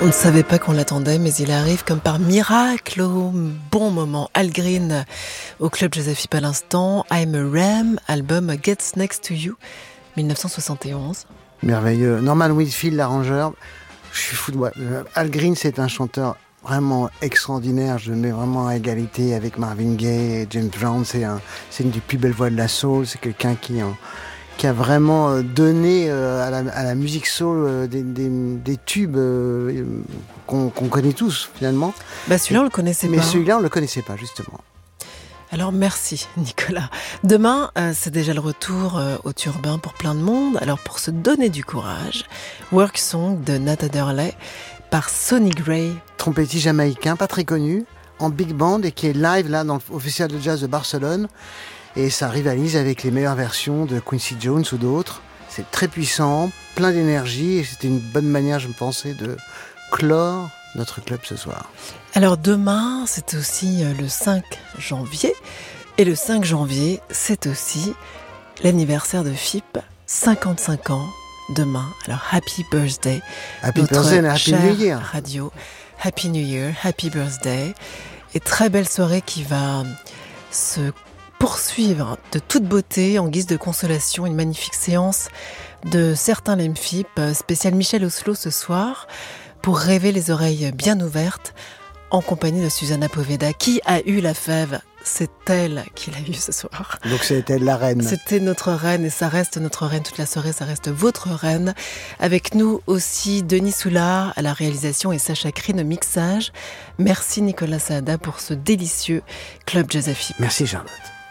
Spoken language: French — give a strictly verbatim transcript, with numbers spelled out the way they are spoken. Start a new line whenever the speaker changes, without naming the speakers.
On ne savait pas qu'on l'attendait, mais il arrive comme par miracle au bon moment. Al Green au Club Jazz F I P à l'instant. I'm a Ram, album Gets Next to You, dix-neuf cent soixante et onze.
Merveilleux. Norman Whitfield, l'arrangeur. Je suis fou de moi. Al Green, c'est un chanteur vraiment extraordinaire. Je le mets vraiment à égalité avec Marvin Gaye et James Brown. C'est, un, c'est une des plus belles voix de la soul. C'est quelqu'un qui en... qui a vraiment donné à la, à la musique soul des, des, des tubes qu'on, qu'on connaît tous finalement.
Bah celui-là on le connaissait
mais
pas.
Mais celui-là on le connaissait pas justement.
Alors merci Nicolas. Demain euh, c'est déjà le retour euh, au Turbin pour plein de monde. Alors pour se donner du courage, Work Song de Nat Adderley par Sonny Gray.
Trompettiste jamaïcain, pas très connu, en big band et qui est live là dans le Festival de Jazz de Barcelone. Et ça rivalise avec les meilleures versions de Quincy Jones ou d'autres. C'est très puissant, plein d'énergie, et c'était une bonne manière, je me pensais, de clore notre club ce soir.
Alors demain, c'est aussi le cinq janvier. Et le cinq janvier, c'est aussi l'anniversaire de F I P, cinquante-cinq ans demain. Alors happy birthday.
Happy
notre
birthday and happy new year.
Radio. Happy New Year, happy birthday. Et très belle soirée qui va se poursuivre de toute beauté en guise de consolation, une magnifique séance de certains L M F I P, spécial Michel Oslo ce soir, pour rêver les oreilles bien ouvertes, en compagnie de Susanna Poveda, qui a eu la fève. C'est elle qui l'a eu ce soir.
Donc c'était la reine.
C'était notre reine et ça reste notre reine toute la soirée, ça reste votre reine. Avec nous aussi Denis Soulard à la réalisation et Sacha Crine au mixage. Merci Nicolas Saada pour ce délicieux Club Jazz F I P.
Merci Charlotte.